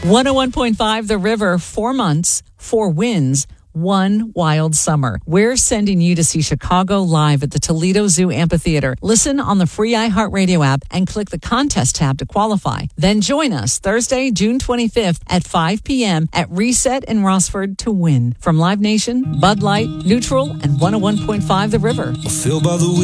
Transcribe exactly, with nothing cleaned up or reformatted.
one oh one point five The River, four months, four wins, one wild summer. We're sending you to see Chicago live at the Toledo Zoo Amphitheater. Listen on the free iHeartRadio app and click the contest tab to qualify. Then join us Thursday, June twenty-fifth at five p.m. at Reset in Rossford to win. From Live Nation, Bud Light, Neutral, and one oh one point five The River. I feel by the